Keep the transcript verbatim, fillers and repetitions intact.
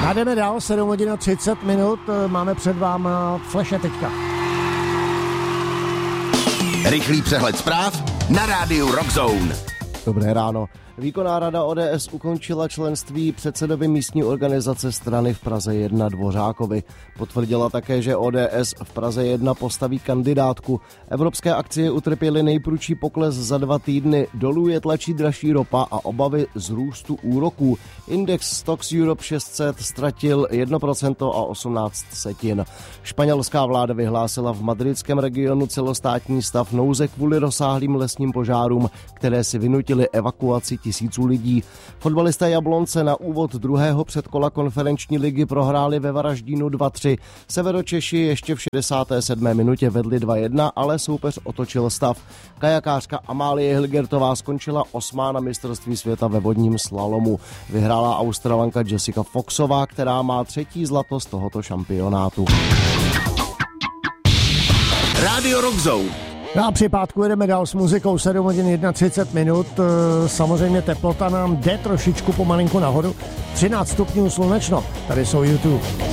A jdeme dál, sedm hodin a třicet minut, máme před váma Fleše teďka. Rychlý přehled zpráv na rádiu Rock Zone. Dobré ráno. Výkonná rada O D S ukončila členství předsedovi místní organizace strany v Praze jedna Dvořákovi. Potvrdila také, že O D S v Praze jedna postaví kandidátku. Evropské akcie utrpěly nejprudší pokles za dva týdny. Dolů je tlačí dražší ropa a obavy z růstu úroků. Index Stocks Europe šest set ztratil jedno procento a osmnáct setin. Španělská vláda vyhlásila v madridském regionu celostátní stav nouze kvůli rozsáhlým lesním požárům, které si vynutily evakuaci tisíců lidí. Fotbalisté Jablonce na úvod druhého předkola konferenční ligy prohráli ve Varaždínu dva tři. Severočeši ještě v šedesáté sedmé minutě vedli dva jedna, ale soupeř otočil stav. Kajakářka Amálie Hilgertová skončila osmá na mistrovství světa ve vodním slalomu. Vyhrála Australanka Jessica Foxová, která má třetí zlato z tohoto šampionátu. Rádio Rock Zone. No a při pátku jedeme dál s muzikou, sedm hodin třicet jedna minut. Samozřejmě teplota nám jde trošičku pomalinku nahoru. třináct stupňů slunečno. Tady jsou YouTube.